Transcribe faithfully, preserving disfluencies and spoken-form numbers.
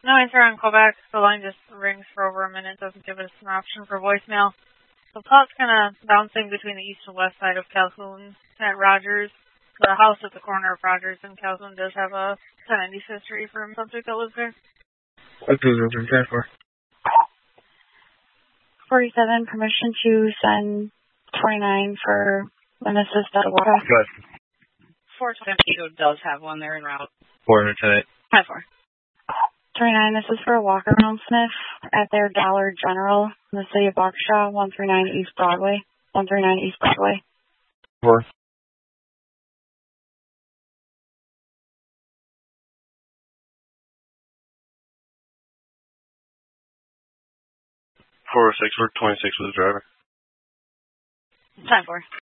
No answer on callback. The line just rings for over a minute. Doesn't give us an option for voicemail. The plot's kind of bouncing between the east and west side of Calhoun at Rogers. The house at the corner of Rogers and Calhoun does have a ten nineties history for a subject that lives there. What does it stand for? forty-seven, permission to send twenty-nine for an assist at a water. Good. four twenty-two does have one there en route. four hundred ten. ten four. twenty-nine, this is for a walker around Smith at their Dollar General in the city of Waukesha, one three nine East Broadway. one three nine East Broadway. four. four oh six, we're twenty-six with the driver. ten four.